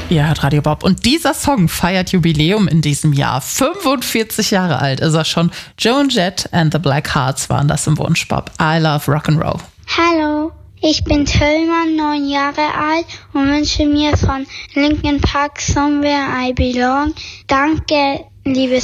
Ihr hört Radio Bob und dieser Song feiert Jubiläum in diesem Jahr. 45 Jahre alt ist er schon. Joan Jett and the Black Hearts waren das im Wunsch Bob. I love Rock'n'Roll. Hallo, ich bin Tillmann, 9 Jahre alt und wünsche mir von Linkin Park Somewhere I Belong. Danke, liebes